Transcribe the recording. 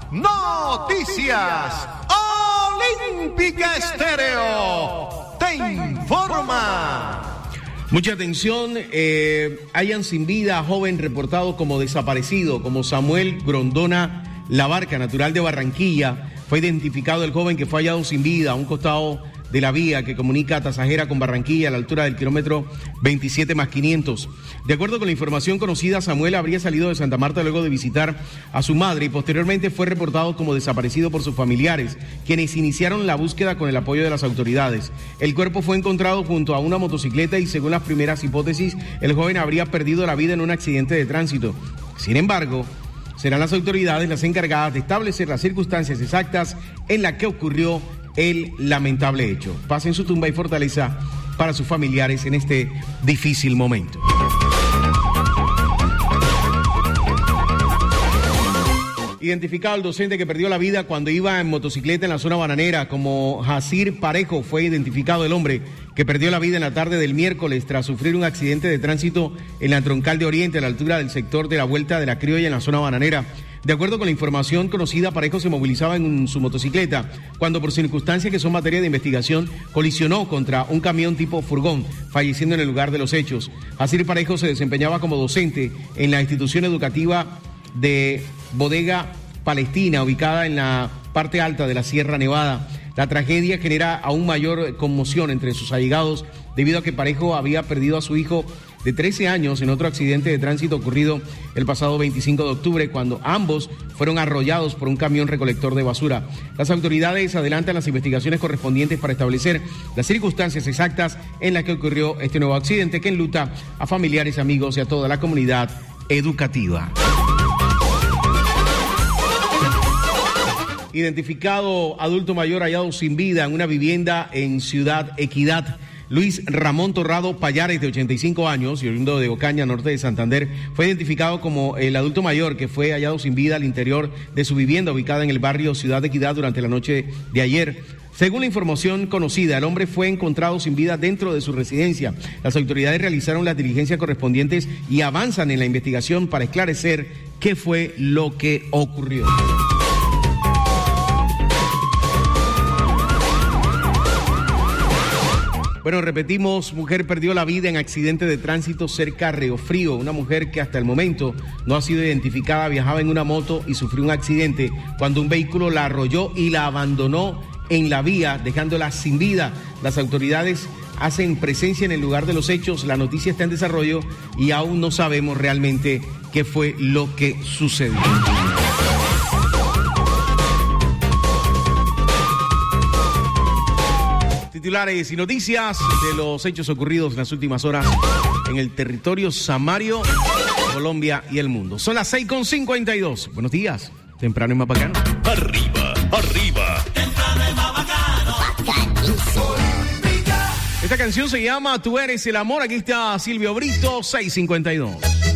Noticias Olímpica Estéreo te informa. Mucha atención, hayan sin vida a joven reportado como desaparecido, como Samuel Grondona Labarca, natural de Barranquilla. Fue identificado el joven que fue hallado sin vida a un costado de la vía que comunica a Tasajera con Barranquilla a la altura del kilómetro 27+500. De acuerdo con la información conocida, Samuel habría salido de Santa Marta luego de visitar a su madre y posteriormente fue reportado como desaparecido por sus familiares, quienes iniciaron la búsqueda con el apoyo de las autoridades. El cuerpo fue encontrado junto a una motocicleta y, según las primeras hipótesis, el joven habría perdido la vida en un accidente de tránsito. Sin embargo, serán las autoridades las encargadas de establecer las circunstancias exactas en las que ocurrió el lamentable hecho. Paz en su tumba y fortaleza para sus familiares en este difícil momento. Identificado el docente que perdió la vida cuando iba en motocicleta en la zona bananera como Jacir Parejo. Fue identificado el hombre que perdió la vida en la tarde del miércoles tras sufrir un accidente de tránsito en la troncal de Oriente a la altura del sector de la Vuelta de la Criolla en la zona bananera. De acuerdo con la información conocida, Parejo se movilizaba en su motocicleta cuando, por circunstancias que son materia de investigación, colisionó contra un camión tipo furgón, falleciendo en el lugar de los hechos. Jacir Parejo se desempeñaba como docente en la institución educativa de Bodega Palestina, ubicada en la parte alta de la Sierra Nevada. La tragedia genera aún mayor conmoción entre sus allegados debido a que Parejo había perdido a su hijo de 13 años en otro accidente de tránsito ocurrido el pasado 25 de octubre, cuando ambos fueron arrollados por un camión recolector de basura. Las autoridades adelantan las investigaciones correspondientes para establecer las circunstancias exactas en las que ocurrió este nuevo accidente que enluta a familiares, amigos y a toda la comunidad educativa. Identificado adulto mayor hallado sin vida en una vivienda en Ciudad Equidad. Luis Ramón Torrado Payares, de 85 años y oriundo de Ocaña, norte de Santander, fue identificado como el adulto mayor que fue hallado sin vida al interior de su vivienda ubicada en el barrio Ciudad Equidad durante la noche de ayer. Según la información conocida, el hombre fue encontrado sin vida dentro de su residencia. Las autoridades realizaron las diligencias correspondientes y avanzan en la investigación para esclarecer qué fue lo que ocurrió. Bueno, repetimos, mujer perdió la vida en accidente de tránsito cerca a Río Frío. Una mujer que hasta el momento no ha sido identificada, viajaba en una moto y sufrió un accidente cuando un vehículo la arrolló y la abandonó en la vía, dejándola sin vida. Las autoridades hacen presencia en el lugar de los hechos. La noticia está en desarrollo y aún no sabemos realmente qué fue lo que sucedió. Titulares y noticias de los hechos ocurridos en las últimas horas en el territorio samario, Colombia y el mundo. Son las 6:52. Buenos días. Temprano y más bacano. Arriba, arriba. Temprano y más bacano. Bacanísimo. Esta canción se llama Tú eres el amor. Aquí está Silvio Brito, 6:52.